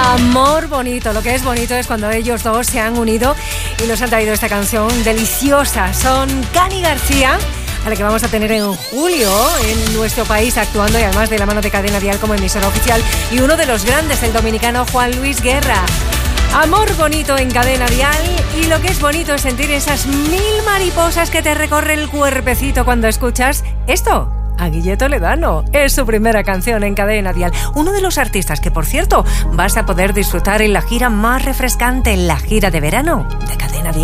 Amor bonito, lo que es bonito es cuando ellos dos se han unido y nos han traído esta canción deliciosa. Son Cani García, a la que vamos a tener en julio en nuestro país actuando, y además de la mano de Cadena Dial como emisora oficial, y uno de los grandes, el dominicano Juan Luis Guerra. Amor bonito en Cadena Dial, y lo que es bonito es sentir esas 1000 mariposas que te recorre el cuerpecito cuando escuchas esto. A Guille Toledano, es su primera canción en Cadena Dial. Uno de los artistas que, por cierto, vas a poder disfrutar en la gira más refrescante, en la gira de verano de Cadena Dial.